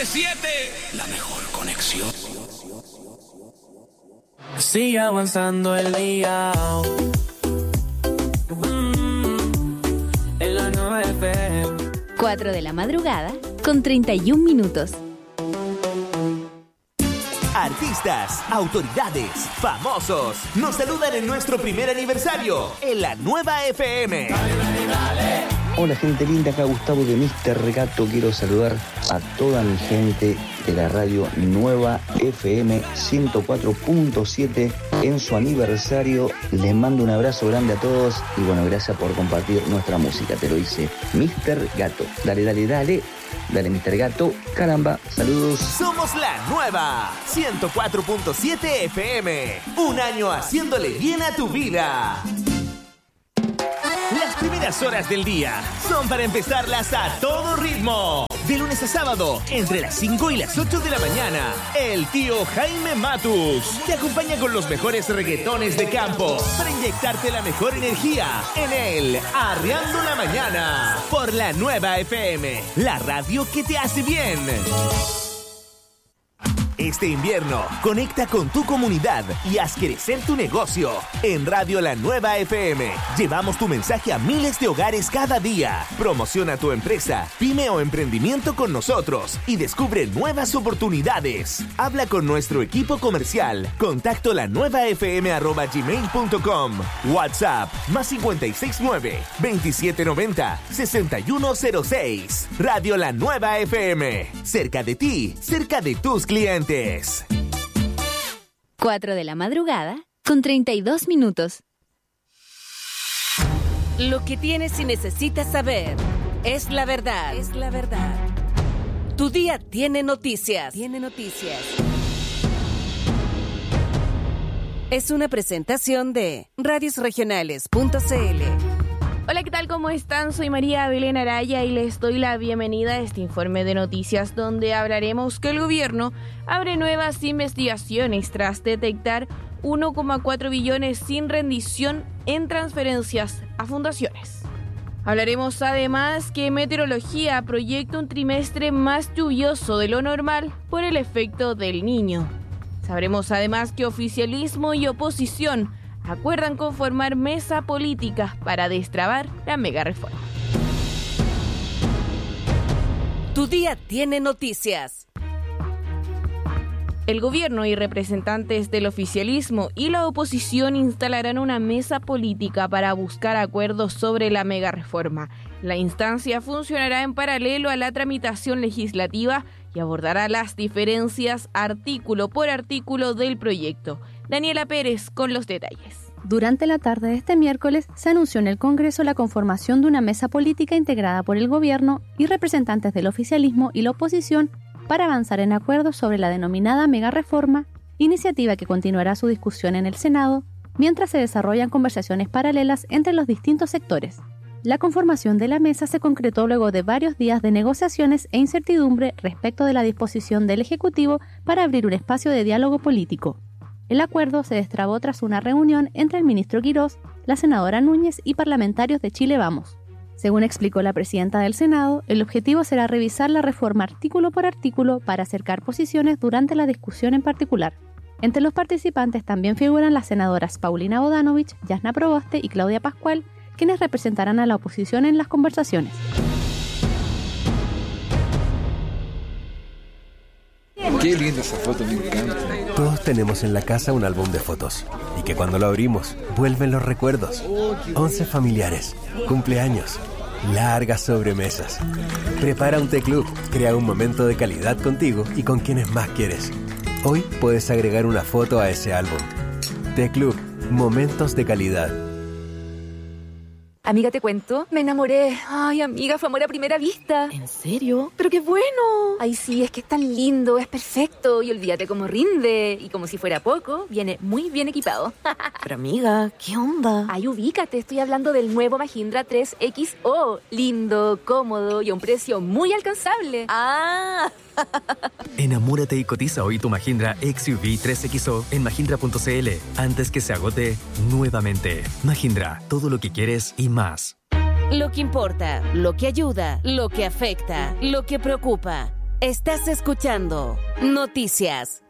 99.7, la mejor conexión. Sigue avanzando el día. En la nueva FM. 4 de la madrugada con 31 minutos. Artistas, autoridades, famosos nos saludan en nuestro primer aniversario en la nueva FM. Dale, dale, dale. Hola gente linda, acá Gustavo de Mr. Gato. Quiero saludar a toda mi gente de la radio Nueva FM 104.7 en su aniversario. Les mando un abrazo grande a todos y bueno, gracias por compartir nuestra música. Te lo dice Mr. Gato. Dale, dale, dale. Dale, Mr. Gato. Caramba, saludos. Somos la nueva 104.7 FM. Un año haciéndole bien a tu vida. Las primeras horas del día son para empezarlas a todo ritmo. De lunes a sábado, entre las 5 y las 8 de la mañana, el tío Jaime Matus te acompaña con los mejores reggaetones de campo para inyectarte la mejor energía en el Arreando la Mañana por la Nueva FM, la radio que te hace bien. Este invierno, conecta con tu comunidad y haz crecer tu negocio. En Radio La Nueva FM, llevamos tu mensaje a miles de hogares cada día. Promociona tu empresa, pyme o emprendimiento con nosotros y descubre nuevas oportunidades. Habla con nuestro equipo comercial. Contacto lanuevafm@gmail.com. WhatsApp, +569 2790 6106. Radio La Nueva FM. Cerca de ti, cerca de tus clientes. 4 de la madrugada con 32 minutos. Lo que tienes y necesitas saber es la verdad. Es la verdad. Tu día tiene noticias. Tiene noticias. Es una presentación de radiosregionales.cl. Hola, ¿qué tal? ¿Cómo están? Soy María Belén Araya y les doy la bienvenida a este informe de noticias donde hablaremos que el gobierno abre nuevas investigaciones tras detectar 1,4 billones sin rendición en transferencias a fundaciones. Hablaremos además que Meteorología proyecta un trimestre más lluvioso de lo normal por el efecto del Niño. Sabremos además que oficialismo y oposición acuerdan conformar mesa política para destrabar la megareforma. Tu día tiene noticias. El gobierno y representantes del oficialismo y la oposición instalarán una mesa política para buscar acuerdos sobre la megareforma. La instancia funcionará en paralelo a la tramitación legislativa y abordará las diferencias artículo por artículo del proyecto. Daniela Pérez con los detalles. Durante la tarde de este miércoles se anunció en el Congreso la conformación de una mesa política integrada por el gobierno y representantes del oficialismo y la oposición para avanzar en acuerdos sobre la denominada megareforma, iniciativa que continuará su discusión en el Senado, mientras se desarrollan conversaciones paralelas entre los distintos sectores. La conformación de la mesa se concretó luego de varios días de negociaciones e incertidumbre respecto de la disposición del Ejecutivo para abrir un espacio de diálogo político. El acuerdo se destrabó tras una reunión entre el ministro Quirós, la senadora Núñez y parlamentarios de Chile Vamos. Según explicó la presidenta del Senado, el objetivo será revisar la reforma artículo por artículo para acercar posiciones durante la discusión en particular. Entre los participantes también figuran las senadoras Paulina Bodanovich, Yasna Proboste y Claudia Pascual, quienes representarán a la oposición en las conversaciones. Qué linda esa foto, me encanta. Todos tenemos en la casa un álbum de fotos y que cuando lo abrimos vuelven los recuerdos. 11 familiares, cumpleaños, largas sobremesas. Prepara un té club, crea un momento de calidad contigo y con quienes más quieres. Hoy puedes agregar una foto a ese álbum. Té Club, momentos de calidad. Amiga, te cuento, me enamoré. Ay, amiga, fue amor a primera vista. ¿En serio? ¡Pero qué bueno! Ay, sí, es que es tan lindo, es perfecto. Y olvídate cómo rinde. Y como si fuera poco, viene muy bien equipado. Pero amiga, ¿qué onda? Ay, ubícate, estoy hablando del nuevo Mahindra 3XO. Lindo, cómodo y a un precio muy alcanzable. ¡Ah! Enamórate y cotiza hoy tu Mahindra XUV 3XO en mahindra.cl antes que se agote nuevamente. Mahindra, todo lo que quieres y más. Lo que importa, lo que ayuda, lo que afecta, lo que preocupa. Estás escuchando Noticias.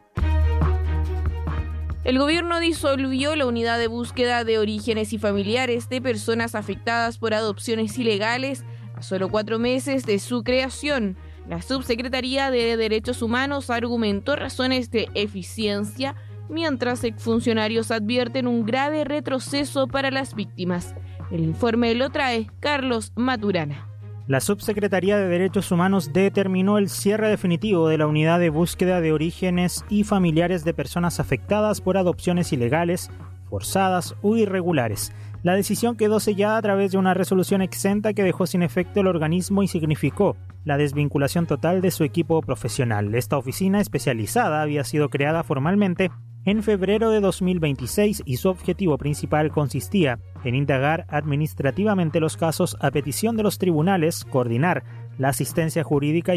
El gobierno disolvió la unidad de búsqueda de orígenes y familiares de personas afectadas por adopciones ilegales a solo 4 meses de su creación. La Subsecretaría de Derechos Humanos argumentó razones de eficiencia, mientras exfuncionarios advierten un grave retroceso para las víctimas. El informe lo trae Carlos Maturana. La Subsecretaría de Derechos Humanos determinó el cierre definitivo de la unidad de búsqueda de orígenes y familiares de personas afectadas por adopciones ilegales, forzadas o irregulares. La decisión quedó sellada a través de una resolución exenta que dejó sin efecto el organismo y significó la desvinculación total de su equipo profesional. Esta oficina especializada había sido creada formalmente en febrero de 2026 y su objetivo principal consistía en indagar administrativamente los casos a petición de los tribunales, coordinar la asistencia jurídica